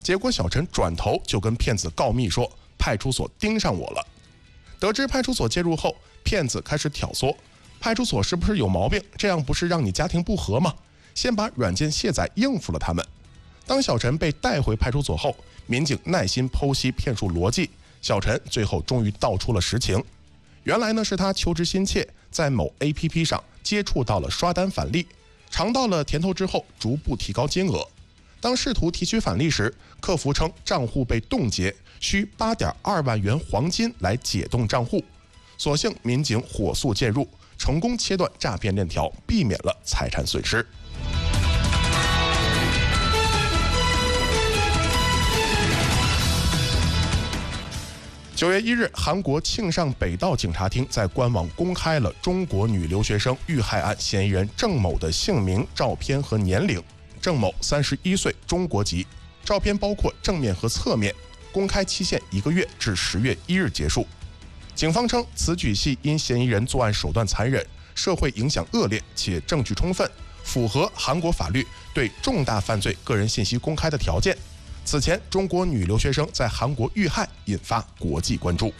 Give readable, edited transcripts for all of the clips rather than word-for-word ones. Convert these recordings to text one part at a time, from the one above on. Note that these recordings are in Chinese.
结果小陈转头就跟骗子告密说派出所盯上我了。得知派出所介入后，骗子开始挑唆，派出所是不是有毛病？这样不是让你家庭不和吗？先把软件卸载应付了他们。当小陈被带回派出所后，民警耐心剖析骗术逻辑，小陈最后终于道出了实情。原来呢是他求职心切，在某 APP 上接触到了刷单返利，尝到了甜头之后，逐步提高金额。当试图提取返利时，客服称账户被冻结，需8.2万元黄金来解冻账户。所幸民警火速介入，成功切断诈骗链条，避免了财产损失。9月1日，韩国庆尚北道警察厅在官网公开了中国女留学生遇害案嫌疑人郑某的姓名、照片和年龄。郑某31岁，中国籍，照片包括正面和侧面，公开期限1个月至10月1日结束。警方称，此举系因嫌疑人作案手段残忍，社会影响恶劣，且证据充分，符合韩国法律对重大犯罪个人信息公开的条件。此前，中国女留学生在韩国遇害，引发国际关注。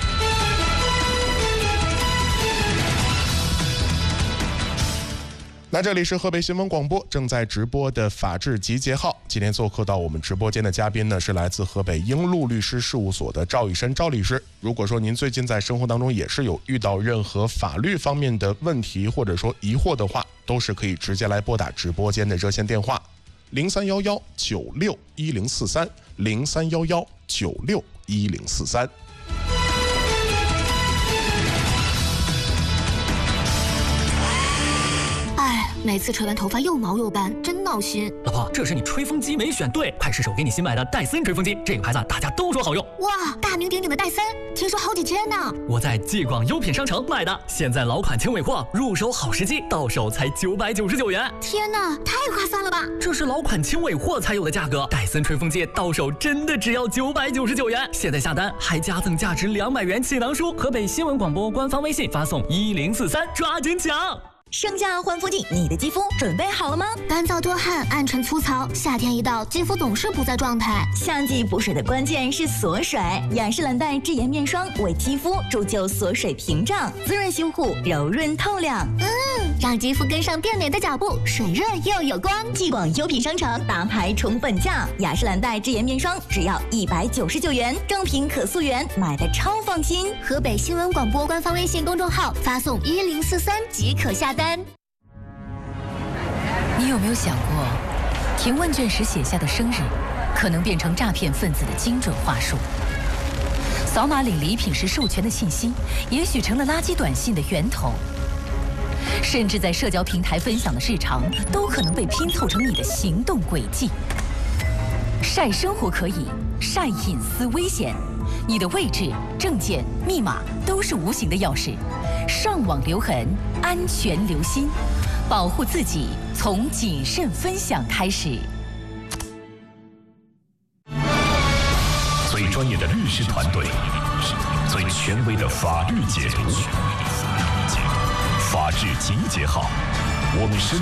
那这里是河北新闻广播正在直播的法治集结号。今天做客到我们直播间的嘉宾呢，是来自河北英路律师事务所的赵以身赵律师。如果说您最近在生活当中也是有遇到任何法律方面的问题或者说疑惑的话，都是可以直接来拨打直播间的热线电话0311961043，0311961043。 每次吹完头发又毛又斑，真闹心。 老婆，这是你吹风机没选对，快试试我给你新买的戴森吹风机，这个牌子大家都说好用。 哇，大名鼎鼎的戴森，听说好几千呢。 我在济广优品商城买的，现在老款轻尾货，入手好时机，到手才999元。 天哪，太划算了吧！ 这是老款轻尾货才有的价格，戴森吹风机到手真的只要999元。现在下单还加赠价值200元气囊书。河北新闻广播官方微信发送1043，抓紧抢！ 盛夏换肤季，你的肌肤准备好了吗？ 干燥多汗、暗沉粗糙，夏天一到，肌肤总是不在状态。 夏季补水的关键是锁水，雅诗兰黛智妍面霜为肌肤铸就锁水屏障，滋润修护，柔润透亮。 让肌肤跟上变美的脚步，水润又有光。 济广优品商城大牌宠粉价，雅诗兰黛智妍面霜只要199元，正品可溯源，买的超放心。 河北新闻广播官方微信公众号发送1043即可下单。 你有没有想过，填问卷时写下的生日，可能变成诈骗分子的精准话术？扫码领礼品时授权的信息，也许成了垃圾短信的源头。甚至在社交平台分享的日常，都可能被拼凑成你的行动轨迹。晒生活可以，晒隐私危险。你的位置、证件、密码都是无形的钥匙。上网留痕，安全留心，保护自己从谨慎分享开始。 最专业的律师团队，最权威的法律解读，法治集结号，我们深